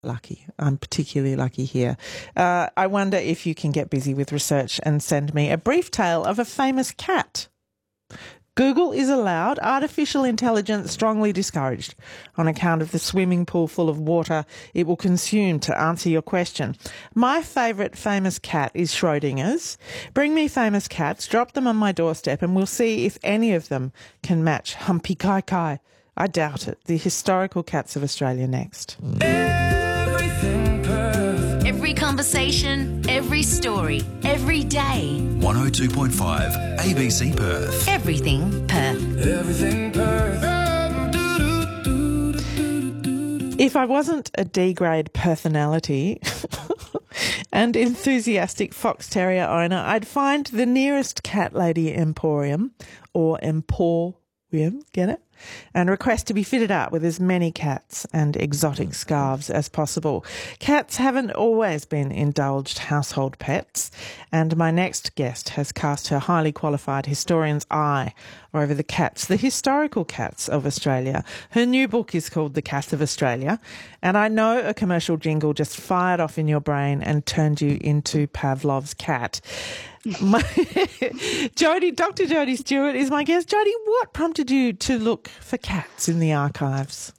lucky. I'm particularly lucky here. I wonder if you can get busy with research and send me a brief tale of a famous cat. Google is allowed, artificial intelligence strongly discouraged on account of the swimming pool full of water it will consume to answer your question. My favourite famous cat is Schrodinger's. Bring me famous cats, drop them on my doorstep, and we'll see if any of them can match Humpy Kai Kai. I doubt it. The historical cats of Australia next. Everything Perth. Every conversation, every story, every day. 102.5 ABC Perth. Everything Perth. Everything Perth. If I wasn't a D-grade personality and enthusiastic fox terrier owner, I'd find the nearest cat lady emporium, or emporium, get it? And request to be fitted up with as many cats and exotic scarves as possible. Cats haven't always been indulged household pets, and my next guest has cast her highly qualified historian's eye over the cats, the historical cats of Australia. Her new book is called The Cats of Australia, and I know a commercial jingle just fired off in your brain and turned you into Pavlov's cat. Dr. Jodie Stewart is my guest. Jodie, what prompted you to look for cats in the archives?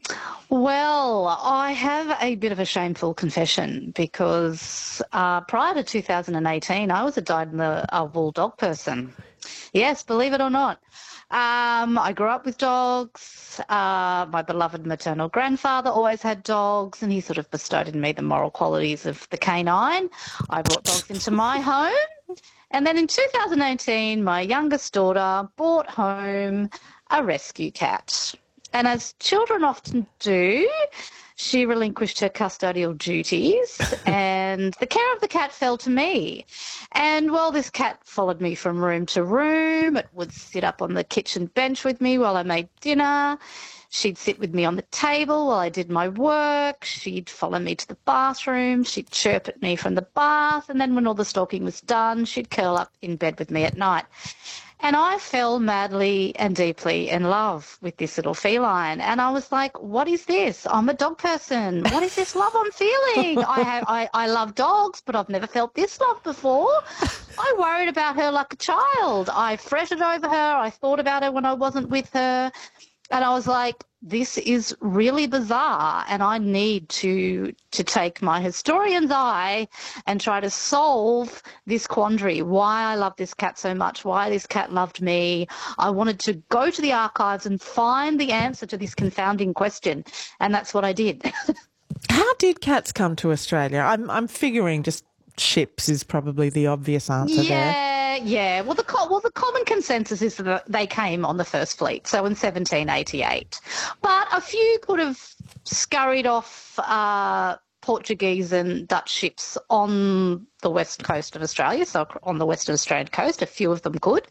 Well, I have a bit of a shameful confession because prior to 2018, I was a dyed-in-the-wool dog person. Yes, believe it or not. I grew up with dogs. My beloved maternal grandfather always had dogs, and he sort of bestowed in me the moral qualities of the canine. I brought dogs into my home. And then in 2018, my youngest daughter brought home a rescue cat. And as children often do, she relinquished her custodial duties and the care of the cat fell to me. And while this cat followed me from room to room, it would sit up on the kitchen bench with me while I made dinner. She'd sit with me on the table while I did my work. She'd follow me to the bathroom. She'd chirp at me from the bath. And then when all the stalking was done, she'd curl up in bed with me at night. And I fell madly and deeply in love with this little feline. And I was like, what is this? I'm a dog person. What is this love I'm feeling? I love dogs, but I've never felt this love before. I worried about her like a child. I fretted over her. I thought about her when I wasn't with her. And I was like, this is really bizarre, and I need to take my historian's eye and try to solve this quandary, why I love this cat so much, why this cat loved me. I wanted to go to the archives and find the answer to this confounding question, and that's what I did. How did cats come to Australia? I'm figuring just ships is probably the obvious answer there. Yeah. Well, the common consensus is that they came on the first fleet, so in 1788. But a few could have scurried off Portuguese and Dutch ships on the west coast of Australia, so on the Western Australian coast, a few of them could.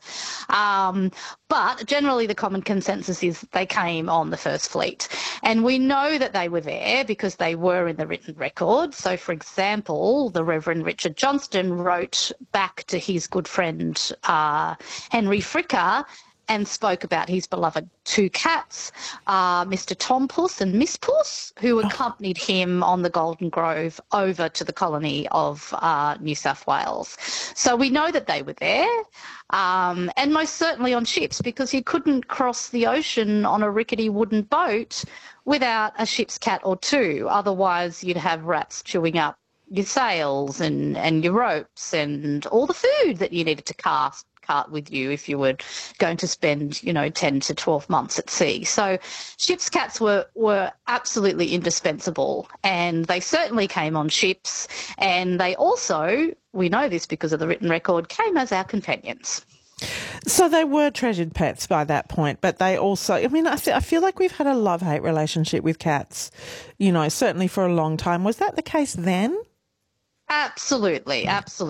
But generally the common consensus is they came on the first fleet. And we know that they were there because they were in the written record. So, for example, the Reverend Richard Johnston wrote back to his good friend Henry Fricker and spoke about his beloved two cats, Mr. Tom Puss and Miss Puss, who accompanied him on the Golden Grove over to the colony of New South Wales. So we know that they were there, and most certainly on ships, because you couldn't cross the ocean on a rickety wooden boat without a ship's cat or two. Otherwise, you'd have rats chewing up your sails and your ropes and all the food that you needed to cart with you if you were going to spend, 10 to 12 months at sea. So ship's cats were absolutely indispensable, and they certainly came on ships, and they also, we know this because of the written record, came as our companions. So they were treasured pets by that point, but they also, I feel like we've had a love-hate relationship with cats, certainly for a long time. Was that the case then? Absolutely.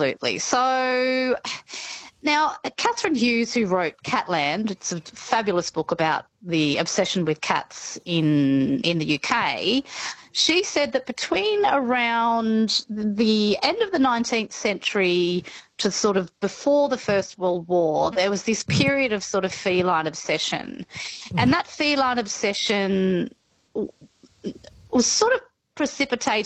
So now, Catherine Hughes, who wrote Catland, it's a fabulous book about the obsession with cats in the UK, she said that between around the end of the 19th century to sort of before the First World War, there was this period of sort of feline obsession. And that feline obsession was sort of precipitated